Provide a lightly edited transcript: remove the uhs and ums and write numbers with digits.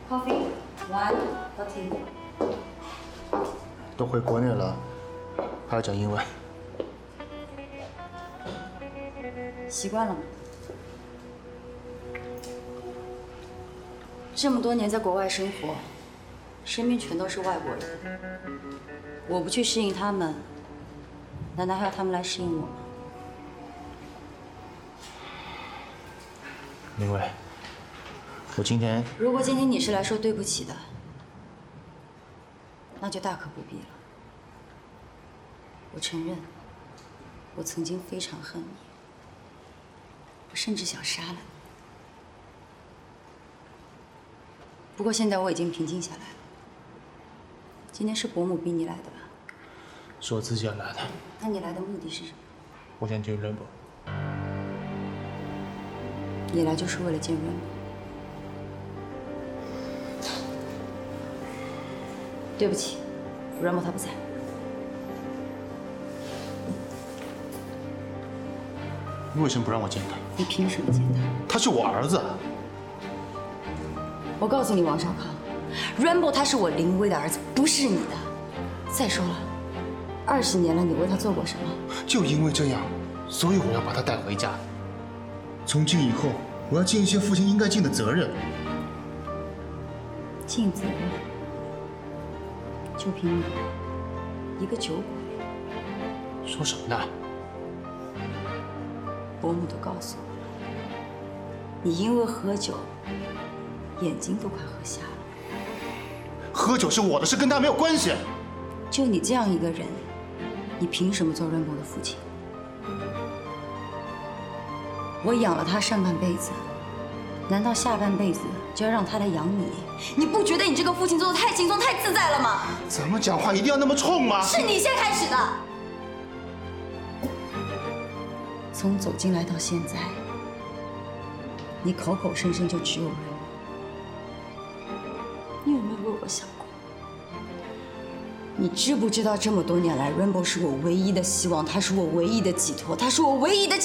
Coffee, wine, or tea？ 都回国内了，还要讲英文？ 习惯了吗？这么多年在国外生活，身边全都是外国人，我不去适应他们，难道还要他们来适应我吗？ 明伟，我今天如果今天你是来说对不起的，那就大可不必了。我承认，我曾经非常恨你，我甚至想杀了你。不过现在我已经平静下来了。今天是伯母逼你来的吧？ 是我自己要来的。 那你来的目的是什么？ 我想见 Rainbow。 你来就是为了见 Rainbow。对不起，Rainbow他不在。 你为什么不让我见他？ 你凭什么见他？ 他是我儿子。 我告诉你，王少康 ，Rainbow 他是我林薇的儿子，不是你的。再说了，20年了，你为他做过什么？ 就因为这样，所以我要把他带回家。从今以后，我要尽一些父亲应该尽的责任。 尽责任？就凭你一个酒鬼？ 说什么呢？ 伯母都告诉我了，你因为喝酒，眼睛都快喝瞎了。 喝酒是我的事，跟他没有关系。 就你这样一个人，你凭什么做 Rainbow 的父亲？我养了他上半辈子，难道下半辈子就要让他来养你？你不觉得你这个父亲做的太轻松、太自在了吗？ 怎么讲话一定要那么冲吗？ 是你先开始的。从走进来到现在，你口口声声就只有 Rainbow。你有没有为我想过？你知不知道这么多年来 ，Rainbow 是我唯一的希望，他是我唯一的寄托，他是我唯一的。